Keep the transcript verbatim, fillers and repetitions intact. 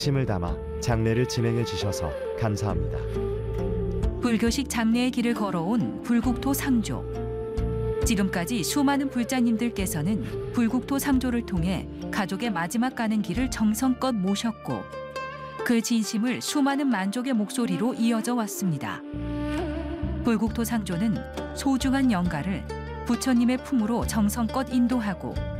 심을 담아 장례를 진행해 주셔서 감사합니다. 불교식 장례의 길을 걸어온 불국토 상조. 지금까지 수많은 불자님들께서는 불국토 상조를 통해 가족의 마지막 가는 길을 정성껏 모셨고 그 진심을 수많은 만족의 목소리로 이어져 왔습니다. 불국토 상조는 소중한 영가를 부처님의 품으로 정성껏 인도하고